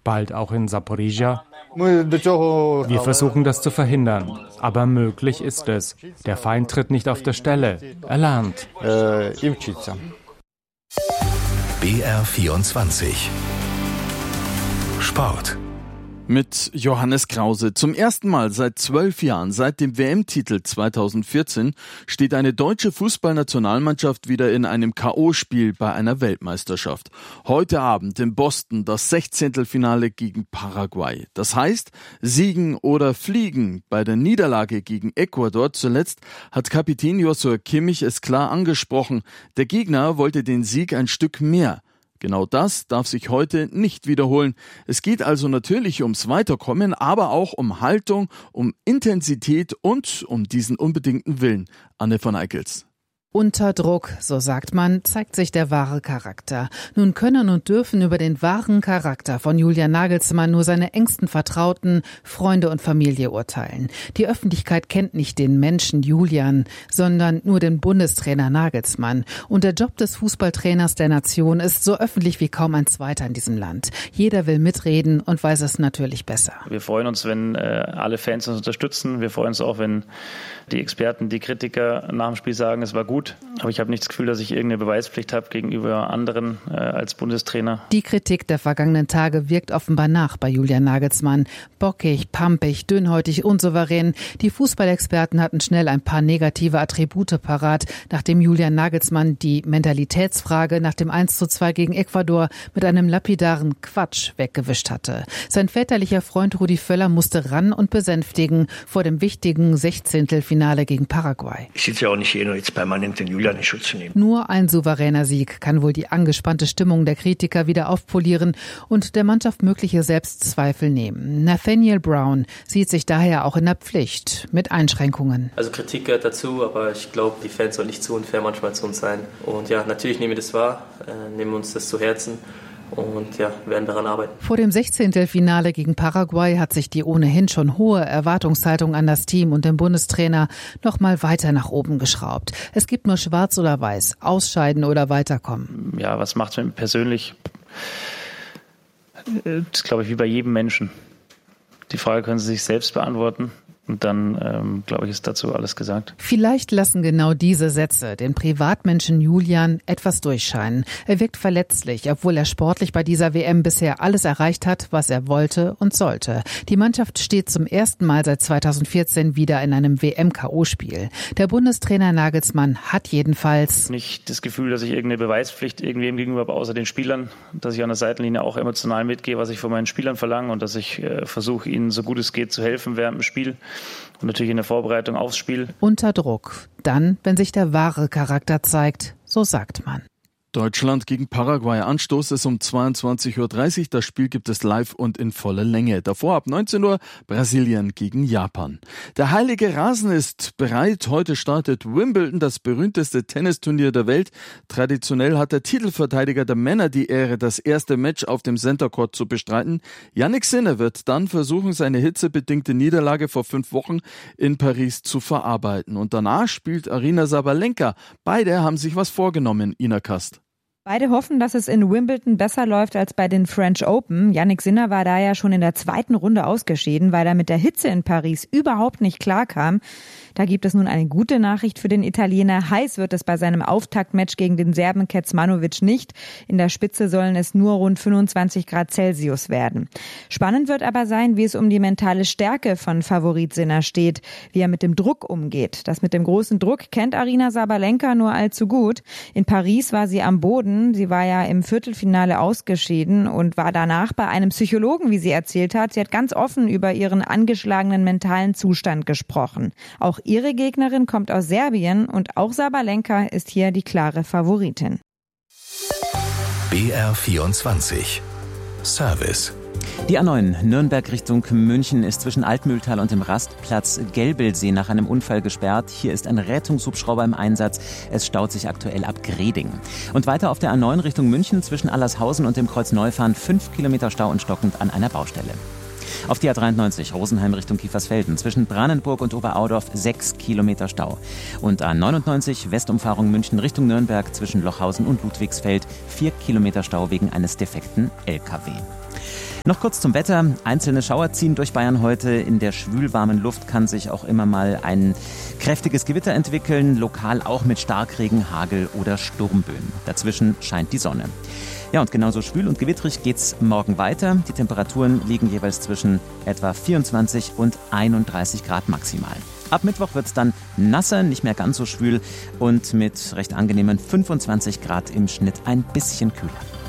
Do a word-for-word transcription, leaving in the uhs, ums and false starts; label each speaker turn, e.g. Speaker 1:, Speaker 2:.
Speaker 1: bald auch in Saporizhia. Wir versuchen das zu verhindern, aber möglich ist es. Der Feind tritt nicht auf der Stelle, er lernt.
Speaker 2: B R vierundzwanzig Sport.
Speaker 3: Mit Johannes Krause. Zum ersten Mal seit zwölf Jahren, seit dem W M-Titel zweitausendvierzehn, steht eine deutsche Fußballnationalmannschaft wieder in einem K O-Spiel bei einer Weltmeisterschaft. Heute Abend in Boston das Sechzehntelfinale gegen Paraguay. Das heißt, siegen oder fliegen. Bei der Niederlage gegen Ecuador zuletzt hat Kapitän Joshua Kimmich es klar angesprochen. Der Gegner wollte den Sieg ein Stück mehr. Genau das darf sich heute nicht wiederholen. Es geht also natürlich ums Weiterkommen, aber auch um Haltung, um Intensität und um diesen unbedingten Willen. Anne von Eickels.
Speaker 4: Unter Druck, so sagt man, zeigt sich der wahre Charakter. Nun können und dürfen über den wahren Charakter von Julian Nagelsmann nur seine engsten Vertrauten, Freunde und Familie urteilen. Die Öffentlichkeit kennt nicht den Menschen Julian, sondern nur den Bundestrainer Nagelsmann. Und der Job des Fußballtrainers der Nation ist so öffentlich wie kaum ein zweiter in diesem Land. Jeder will mitreden und weiß es natürlich besser.
Speaker 5: Wir freuen uns, wenn äh, alle Fans uns unterstützen. Wir freuen uns auch, wenn die Experten, die Kritiker nach dem Spiel sagen, es war gut. Aber ich habe nicht das Gefühl, dass ich irgendeine Beweispflicht habe gegenüber anderen äh, als Bundestrainer.
Speaker 4: Die Kritik der vergangenen Tage wirkt offenbar nach bei Julian Nagelsmann. Bockig, pampig, dünnhäutig, unsouverän. Die Fußballexperten hatten schnell ein paar negative Attribute parat, nachdem Julian Nagelsmann die Mentalitätsfrage nach dem eins zu zwei gegen Ecuador mit einem lapidaren Quatsch weggewischt hatte. Sein väterlicher Freund Rudi Völler musste ran und besänftigen vor dem wichtigen Sechzehntelfinale gegen Paraguay.
Speaker 6: Ich sitze ja auch nicht hier nur jetzt permanent den Julian in Schutz zu nehmen.
Speaker 4: Nur ein souveräner Sieg kann wohl die angespannte Stimmung der Kritiker wieder aufpolieren und der Mannschaft mögliche Selbstzweifel nehmen. Nathaniel Brown sieht sich daher auch in der Pflicht, mit Einschränkungen.
Speaker 7: Also Kritik gehört dazu, aber ich glaube, die Fans sollen nicht zu unfair manchmal zu uns sein. Und ja, natürlich nehmen wir das wahr, äh, nehmen uns das zu Herzen. Und ja, werden daran arbeiten.
Speaker 4: Vor dem Sechzehntelfinale gegen Paraguay hat sich die ohnehin schon hohe Erwartungshaltung an das Team und den Bundestrainer noch mal weiter nach oben geschraubt. Es gibt nur schwarz oder weiß, ausscheiden oder weiterkommen.
Speaker 5: Ja, was macht es mit mir persönlich? Das ist, glaube ich, wie bei jedem Menschen. Die Frage können Sie sich selbst beantworten. Und dann, ähm, glaube ich, ist dazu alles gesagt.
Speaker 4: Vielleicht lassen genau diese Sätze den Privatmenschen Julian etwas durchscheinen. Er wirkt verletzlich, obwohl er sportlich bei dieser W M bisher alles erreicht hat, was er wollte und sollte. Die Mannschaft steht zum ersten Mal seit zweitausendvierzehn wieder in einem W M-K O-Spiel. Der Bundestrainer Nagelsmann hat jedenfalls
Speaker 5: nicht das Gefühl, dass ich irgendeine Beweispflicht irgendwem gegenüber habe, außer den Spielern, dass ich an der Seitenlinie auch emotional mitgehe, was ich von meinen Spielern verlange und dass ich äh, versuche, ihnen so gut es geht zu helfen während dem Spiel. Und natürlich in der Vorbereitung aufs Spiel.
Speaker 4: Unter Druck. Dann, wenn sich der wahre Charakter zeigt, so sagt man.
Speaker 3: Deutschland gegen Paraguay. Anstoß ist um zweiundzwanzig Uhr dreißig. Das Spiel gibt es live und in voller Länge. Davor ab neunzehn Uhr Brasilien gegen Japan. Der heilige Rasen ist bereit. Heute startet Wimbledon, das berühmteste Tennisturnier der Welt. Traditionell hat der Titelverteidiger der Männer die Ehre, das erste Match auf dem Center Court zu bestreiten. Jannik Sinner wird dann versuchen, seine hitzebedingte Niederlage vor fünf Wochen in Paris zu verarbeiten. Und danach spielt Aryna Sabalenka. Beide haben sich was vorgenommen, Ina Kast.
Speaker 8: Beide hoffen, dass es in Wimbledon besser läuft als bei den French Open. Jannik Sinner war da ja schon in der zweiten Runde ausgeschieden, weil er mit der Hitze in Paris überhaupt nicht klarkam. Da gibt es nun eine gute Nachricht für den Italiener. Heiß wird es bei seinem Auftaktmatch gegen den Serben Kecmanovic nicht. In der Spitze sollen es nur rund fünfundzwanzig Grad Celsius werden. Spannend wird aber sein, wie es um die mentale Stärke von Favorit Sinner steht, wie er mit dem Druck umgeht. Das mit dem großen Druck kennt Aryna Sabalenka nur allzu gut. In Paris war sie am Boden. Sie war ja im Viertelfinale ausgeschieden und war danach bei einem Psychologen, wie sie erzählt hat. Sie hat ganz offen über ihren angeschlagenen mentalen Zustand gesprochen. Auch ihre Gegnerin kommt aus Serbien und auch Sabalenka ist hier die klare Favoritin.
Speaker 2: B R vierundzwanzig Service.
Speaker 9: Die A neun Nürnberg Richtung München ist zwischen Altmühltal und dem Rastplatz Gelbelsee nach einem Unfall gesperrt. Hier ist ein Rettungshubschrauber im Einsatz. Es staut sich aktuell ab Greding. Und weiter auf der A neun Richtung München zwischen Allershausen und dem Kreuz Neufahren fünf Kilometer Stau und stockend an einer Baustelle. Auf die A dreiundneunzig Rosenheim Richtung Kiefersfelden zwischen Brandenburg und Oberaudorf sechs Kilometer Stau. Und A neunundneunzig Westumfahrung München Richtung Nürnberg zwischen Lochhausen und Ludwigsfeld vier Kilometer Stau wegen eines defekten L K W. Noch kurz zum Wetter. Einzelne Schauer ziehen durch Bayern heute. In der schwülwarmen Luft kann sich auch immer mal ein kräftiges Gewitter entwickeln, lokal auch mit Starkregen, Hagel oder Sturmböen. Dazwischen scheint die Sonne. Ja, und genauso schwül und gewittrig geht's morgen weiter. Die Temperaturen liegen jeweils zwischen etwa vierundzwanzig und einunddreißig Grad maximal. Ab Mittwoch wird's dann nasser, nicht mehr ganz so schwül und mit recht angenehmen fünfundzwanzig Grad im Schnitt ein bisschen kühler.